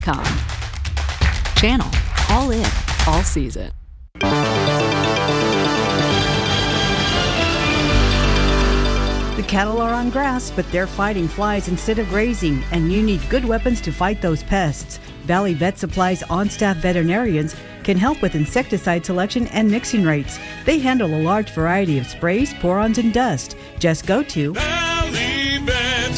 Channel, all in, all season. The cattle are on grass, but they're fighting flies instead of grazing, and you need good weapons to fight those pests. Valley Vet Supply's on-staff veterinarians can help with insecticide selection and mixing rates. They handle a large variety of sprays, pour-ons, and dust. Just go to Valley Vet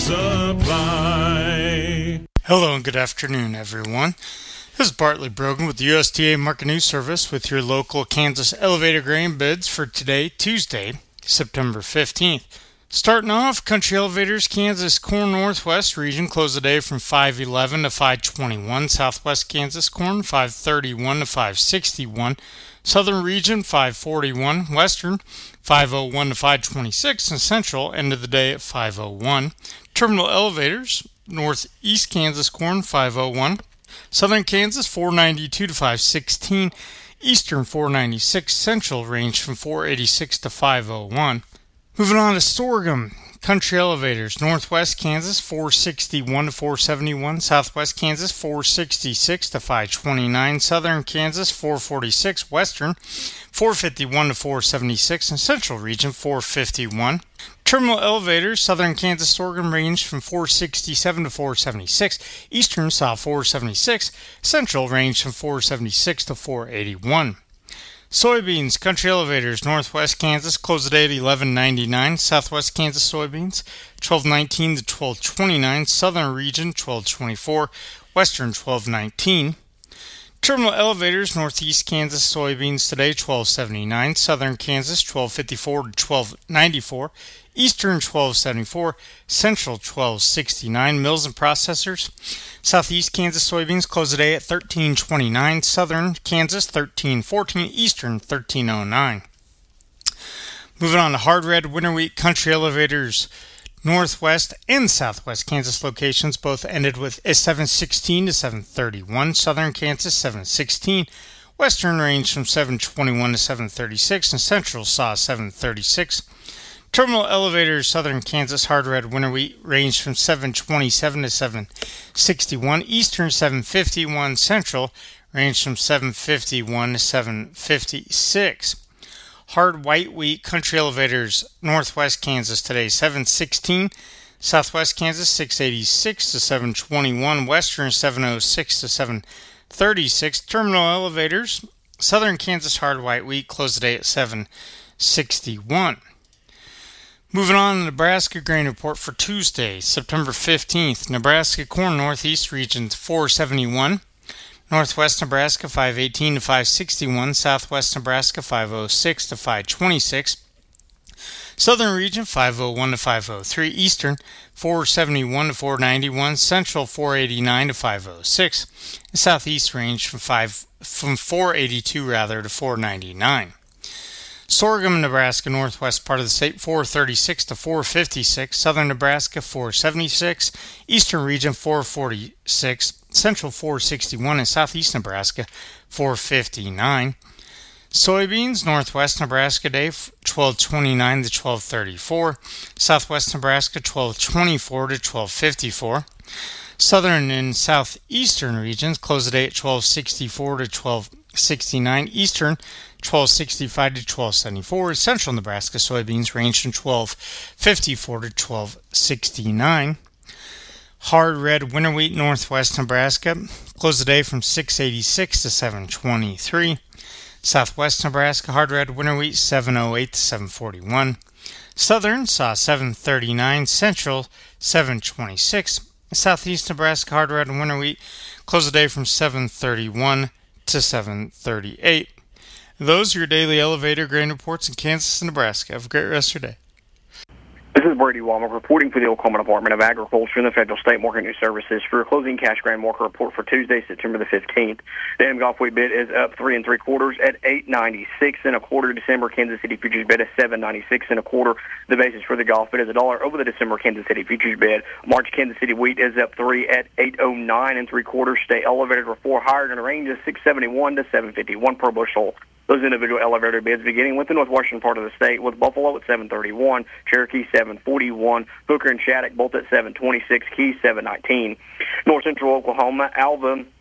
Supply. Hello and good afternoon, everyone. This is Bartley Brogan with the USDA Market News Service with your local Kansas elevator grain bids for today, Tuesday, September 15th. Starting off, Country Elevators, Kansas corn Northwest region closed the day from 511 to 521. Southwest Kansas corn 531 to 561. Southern region 541. Western 501 to 526. And Central ended the day at 501. Terminal Elevators, Northeast Kansas corn 501. Southern Kansas 492 to 516. Eastern 496. Central ranged from 486 to 501. Moving on to sorghum, Country Elevators, Northwest Kansas 461 to 471, Southwest Kansas 466 to 529, Southern Kansas 446, Western 451 to 476, and Central Region 451. Terminal Elevators, Southern Kansas sorghum ranged from 467 to 476, Eastern saw 476, Central ranged from 476 to 481. Soybeans, Country Elevators, Northwest Kansas closed the day at $11.99. Southwest Kansas soybeans, $12.19 to $12.29. Southern region, $12.24. Western, $12.19. Terminal Elevators, Northeast Kansas soybeans today, $12.79. Southern Kansas, $12.54 to $12.94. Eastern, $12.74. Central, $12.69. Mills and processors, Southeast Kansas soybeans closed the day at $13.29. Southern Kansas, $13.14. Eastern, $13.09. Moving on to hard red winter wheat, Country Elevators, Northwest and Southwest Kansas locations both ended with a 716 to 731. Southern Kansas 716. Western ranged from 721 to 736, and Central saw 736. Terminal Elevators, Southern Kansas hard red winter wheat ranged from 727 to 761. Eastern 751. Central ranged from 751 to 756. Hard white wheat, Country Elevators, Northwest Kansas today, 716. Southwest Kansas, 686 to 721. Western, 706 to 736. Terminal Elevators, Southern Kansas hard white wheat closed the day at 761. Moving on to Nebraska grain report for Tuesday, September 15th. Nebraska corn Northeast region 471. Northwest Nebraska 518 to 561, Southwest Nebraska 506 to 526, Southern region 501 to 503, Eastern 471 to 491, Central 489 to 506, and Southeast range from 482 to 499. Sorghum, Nebraska, northwest part of the state, 436 to 456. Southern Nebraska, 476. Eastern region, 446. Central, 461. And southeast Nebraska, 459. Soybeans, northwest Nebraska day, 1229 to 1234. Southwest Nebraska, 1224 to 1254. Southern and southeastern regions close the day at 1264 to 1269. Eastern, 1265 to 1274. Central Nebraska soybeans range from 1254 to 1269. Hard red winter wheat, northwest Nebraska closed the day from 686 to 723. Southwest Nebraska hard red winter wheat 708 to 741. Southern saw 739. Central 726. Southeast Nebraska hard red winter wheat closed the day from 731 to 738. Those are your daily elevator grain reports in Kansas and Nebraska. Have a great rest of your day. This is Brady Walmer reporting for the Oklahoma Department of Agriculture and the Federal State Market News Services for your closing cash grain market report for Tuesday, September the 15th. The AM Gulf wheat bid is up 3 3/4 at $8.96 1/4. December Kansas City futures bid is $7.96 1/4. The basis for the Gulf bid is $1 over the December Kansas City futures bid. March Kansas City wheat is up 3 at $8.09 3/4. Stay elevated for 4 higher in the range of $6.71 to $7.51 per bushel. Those individual elevator bids beginning with the northwestern part of the state, with Buffalo at $7.31, Cherokee $7.41, Hooker and Shattuck both at $7.26, Key $7.19. North central Oklahoma, Alva